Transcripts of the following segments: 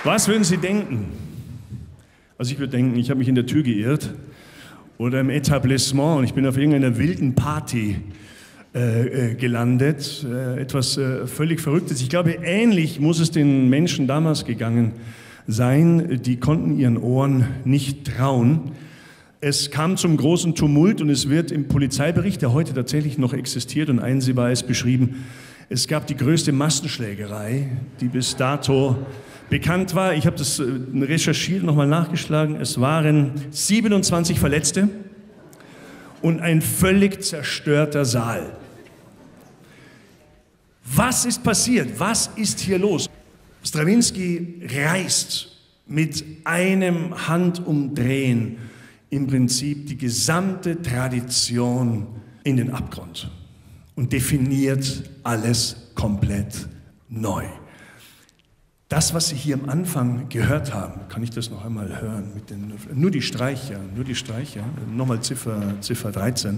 Was würden Sie denken? Also ich würde denken, ich habe mich in der Tür geirrt oder im Etablissement und ich bin auf irgendeiner wilden Party gelandet. Etwas völlig Verrücktes. Ich glaube, ähnlich muss es den Menschen damals gegangen sein. Die konnten ihren Ohren nicht trauen. Es kam zum großen Tumult und es wird im Polizeibericht, der heute tatsächlich noch existiert und einsehbar ist, beschrieben, es gab die größte Massenschlägerei, die bis dato bekannt war. Ich habe das recherchiert, nochmal nachgeschlagen. Es waren 27 Verletzte und ein völlig zerstörter Saal. Was ist passiert? Was ist hier los? Strawinsky reißt mit einem Handumdrehen im Prinzip die gesamte Tradition in den Abgrund und definiert alles komplett neu. Das, was Sie hier am Anfang gehört haben, kann ich das noch einmal hören? Nur die Streicher. Nochmal Ziffer 13.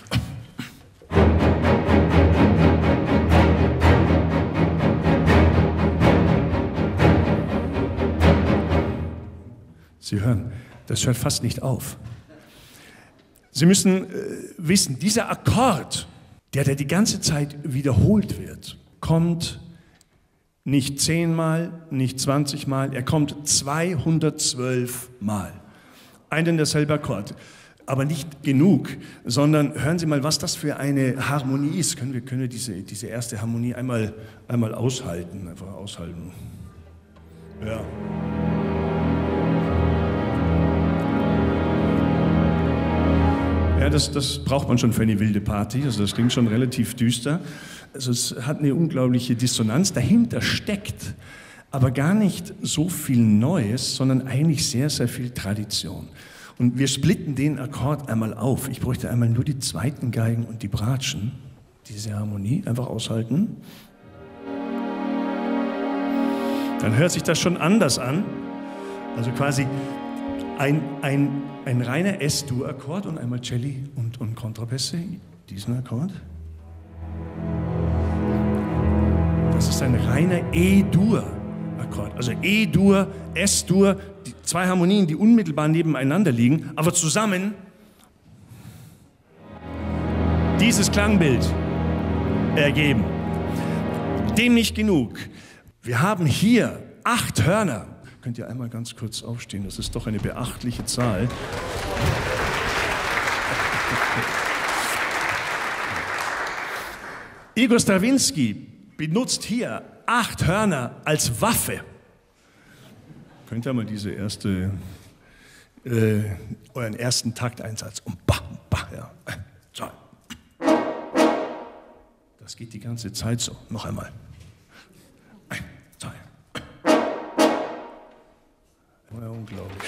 Sie hören, das hört fast nicht auf. Sie müssen wissen, dieser Akkord, der die ganze Zeit wiederholt wird, kommt nicht 10-mal, nicht 20-mal, er kommt 212 Mal. Ein und derselbe Akkord. Aber nicht genug, sondern hören Sie mal, was das für eine Harmonie ist. Können wir diese erste Harmonie einmal aushalten, einfach aushalten. Ja. Ja, das braucht man schon für eine wilde Party, also das klingt schon relativ düster. Also es hat eine unglaubliche Dissonanz, dahinter steckt aber gar nicht so viel Neues, sondern eigentlich sehr, sehr viel Tradition. Und wir splitten den Akkord einmal auf. Ich bräuchte einmal nur die zweiten Geigen und die Bratschen, diese Harmonie, einfach aushalten. Dann hört sich das schon anders an, also quasi ein reiner S-Dur-Akkord und einmal Celli und Kontrabässe, diesen Akkord. Das ist ein reiner E-Dur-Akkord. Also E-Dur, S-Dur, die zwei Harmonien, die unmittelbar nebeneinander liegen, aber zusammen dieses Klangbild ergeben. Dem nicht genug. Wir haben hier 8 Hörner. Könnt ihr einmal ganz kurz aufstehen? Das ist doch eine beachtliche Zahl. Igor Strawinsky benutzt hier 8 Hörner als Waffe. Könnt ihr mal euren ersten Takteinsatz ja. So. Das geht die ganze Zeit so. Noch einmal. Ja, unglaublich.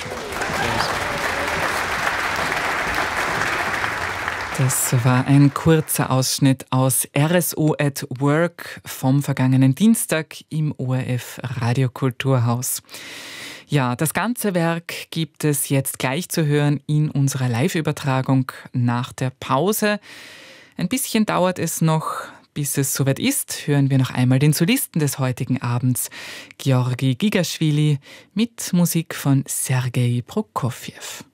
Das war ein kurzer Ausschnitt aus RSO at Work vom vergangenen Dienstag im ORF Radiokulturhaus. Ja, das ganze Werk gibt es jetzt gleich zu hören in unserer Live-Übertragung nach der Pause. Ein bisschen dauert es noch, bis es soweit ist, hören wir noch einmal den Solisten des heutigen Abends, Georgi Gigaschwili, mit Musik von Sergei Prokofjew.